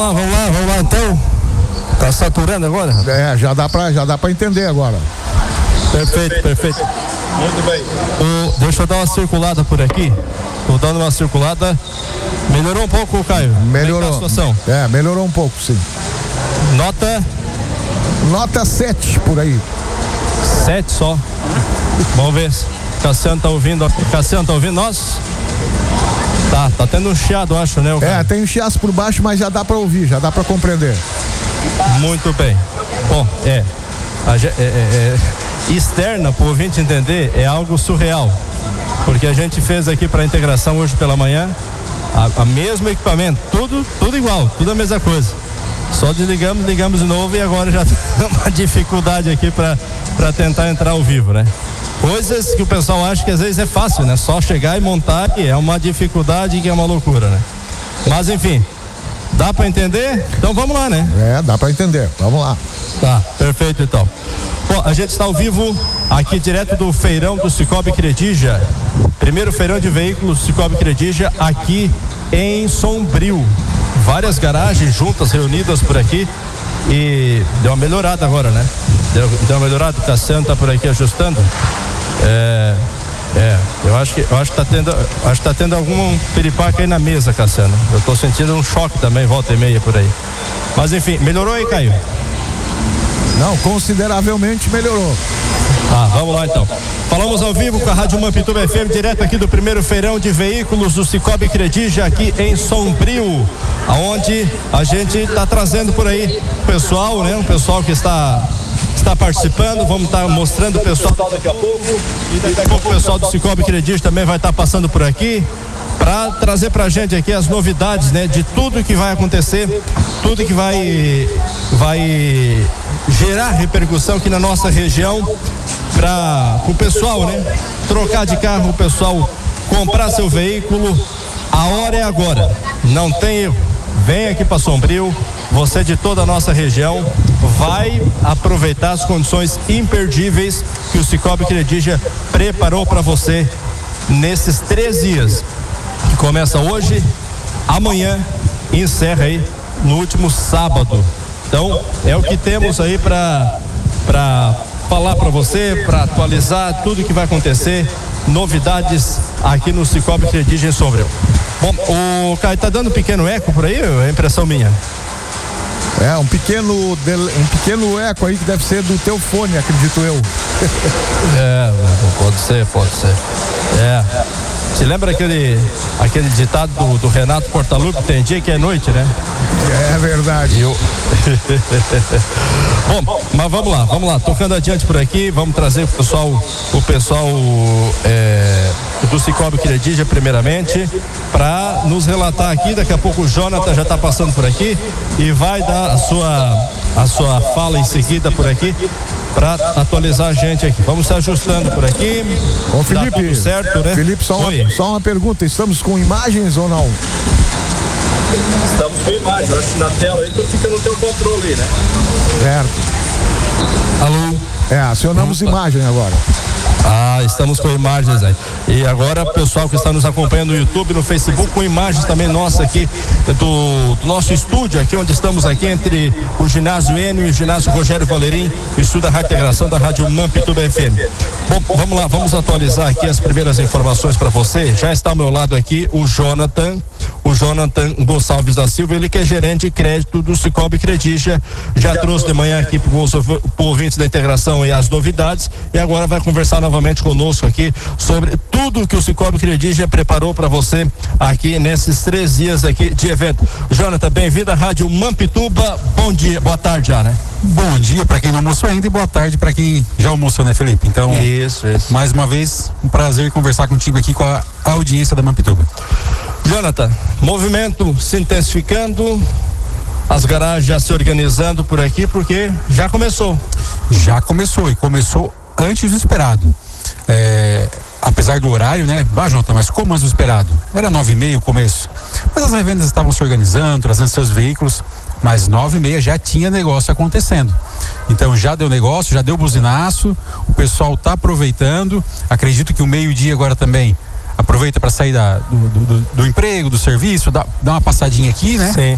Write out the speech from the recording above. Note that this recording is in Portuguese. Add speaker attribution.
Speaker 1: vamos lá então. Tá saturando agora?
Speaker 2: Já dá pra entender agora.
Speaker 1: Perfeito. Muito bem. Deixa eu dar uma circulada por aqui. Tô dando uma circulada. Melhorou um pouco, Caio?
Speaker 2: Melhorou.
Speaker 1: Como é que tá a situação?
Speaker 2: Melhorou um pouco, sim. Nota 7 por aí.
Speaker 1: 7 só. Vamos ver se Cassiano tá ouvindo. Cassiano, tá ouvindo nós? Tá tendo um chiado, acho, né?
Speaker 2: Tem um chiaço por baixo, mas já dá pra ouvir, já dá pra compreender.
Speaker 1: Muito bem. Bom, externa, pro ouvinte entender, é algo surreal. Porque a gente fez aqui pra integração hoje pela manhã, a mesmo equipamento, tudo igual, tudo a mesma coisa. Só ligamos de novo e agora já tem uma dificuldade aqui pra tentar entrar ao vivo, né? Coisas que o pessoal acha que às vezes é fácil, né? Só chegar e montar, que é uma dificuldade, que é uma loucura, né? Mas enfim, dá pra entender? Então vamos lá, né?
Speaker 2: Dá pra entender, vamos lá.
Speaker 1: Tá, perfeito então. Bom, a gente está ao vivo aqui direto do feirão do Cicobi Credija, primeiro feirão de veículos Cicobi Credija aqui em Sombrio. Várias garagens juntas, reunidas por aqui, e deu uma melhorada agora, né? Deu uma melhorada, o Cassiano tá por aqui ajustando. Eu acho que tá tendo algum piripaque aí na mesa, Cassiano. Eu tô sentindo um choque também, volta e meia por aí. Mas enfim, melhorou aí, Caio?
Speaker 2: Não, consideravelmente melhorou.
Speaker 1: Vamos lá então. Falamos ao vivo com a Rádio Mampituba FM, direto aqui do primeiro feirão de veículos do Cicobi Credija aqui em Sombrio, aonde a gente está trazendo por aí o pessoal, né? O pessoal que está participando, vamos estar mostrando o pessoal daqui a pouco, e daqui a pouco o pessoal do Cicobi Credija também vai estar passando por aqui para trazer pra gente aqui as novidades, né? De tudo que vai acontecer, tudo que vai gerar repercussão aqui na nossa região, para o pessoal, né? Trocar de carro, o pessoal comprar seu veículo. A hora é agora, não tem erro. Vem aqui para Sombrio, você de toda a nossa região vai aproveitar as condições imperdíveis que o Cicobi Credija preparou para você nesses 3 dias, que começa hoje, amanhã e encerra aí no último sábado. Então é o que temos aí para falar para você, para atualizar tudo que vai acontecer, novidades aqui no Cicobi Credija em Sombrio. Bom, o Caio, tá dando um pequeno eco por aí, é impressão minha?
Speaker 2: Um pequeno eco aí que deve ser do teu fone, acredito eu.
Speaker 1: Pode ser. Se lembra aquele ditado do Renato Portaluppi, tem dia que é noite, né?
Speaker 2: É verdade.
Speaker 1: Bom, mas vamos lá, tocando adiante por aqui, vamos trazer o pessoal do Cicobi Credija primeiramente, para nos relatar aqui. Daqui a pouco o Jonathan já está passando por aqui e vai dar a sua fala em seguida por aqui, para atualizar a gente aqui. Vamos se ajustando por aqui.
Speaker 2: Ô Felipe,
Speaker 1: tá tudo certo, né?
Speaker 2: Felipe, só uma pergunta, estamos com imagens ou não?
Speaker 1: Estamos com imagens, acho que na tela aí tu fica no teu controle, né?
Speaker 2: Certo.
Speaker 1: Alô?
Speaker 2: Acionamos imagem agora.
Speaker 1: Estamos com imagens aí. E agora o pessoal que está nos acompanhando no YouTube, no Facebook, com imagens também nossa aqui do nosso estúdio, aqui onde estamos aqui entre o ginásio Enio e o ginásio Rogério Valerim, estúdio da Rádio Integração da Rádio Mampituba FM. Bom, vamos lá, vamos atualizar aqui as primeiras informações para você. Já está ao meu lado aqui o Jonathan Gonçalves da Silva, ele que é gerente de crédito do Cicobi Credija, já trouxe de manhã aqui para os ouvintes da integração e as novidades, e agora vai conversar novamente conosco aqui sobre tudo que o Cicobi Credija preparou para você aqui nesses 3 dias aqui de evento. Jonathan, bem-vindo à Rádio Mampituba, bom dia, boa tarde já, né?
Speaker 3: Bom dia para quem não almoçou ainda e boa tarde para quem já almoçou, né, Felipe? Então,
Speaker 1: isso.
Speaker 3: Mais uma vez, um prazer conversar contigo aqui com a audiência da Mampituba.
Speaker 1: Jonathan, movimento se intensificando, as garagens já se organizando por aqui, porque já começou e começou antes do esperado. Apesar do horário, né? Jonathan, mas como antes do esperado? Era 9h30 o começo. Mas as revendas estavam se organizando, trazendo seus veículos, mas 9h30 já tinha negócio acontecendo. Então já deu negócio, já deu buzinaço, o pessoal está aproveitando. Acredito que o meio-dia agora também aproveita para sair do emprego, do serviço, dá uma passadinha aqui, né? Sim.